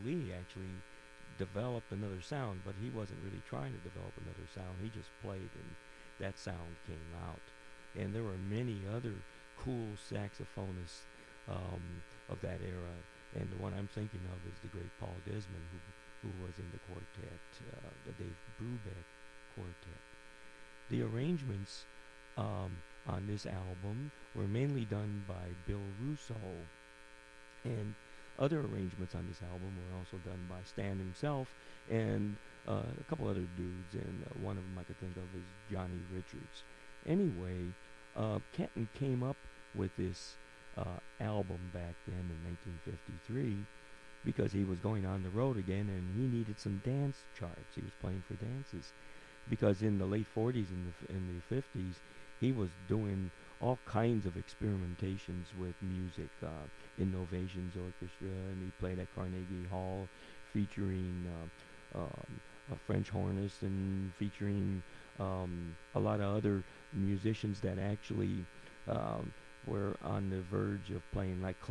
Lee actually developed another sound, but he wasn't really trying to develop another sound. He just played, and that sound came out. And there were many other cool saxophonists of that era. And the one I'm thinking of is the great Paul Desmond, who was in the quartet, the Dave Brubeck quartet. The arrangements on this album were mainly done by Bill Russo, and other arrangements on this album were also done by Stan himself and a couple other dudes, and one of them I could think of is Johnny Richards. Anyway, Kenton came up with this album back then in 1953 because he was going on the road again and he needed some dance charts. He was playing for dances because in the late 40s and in the 50s he was doing all kinds of experimentations with music, Innovations Orchestra, and he played at Carnegie Hall featuring French hornists and featuring a lot of other musicians that actually were on the verge of playing like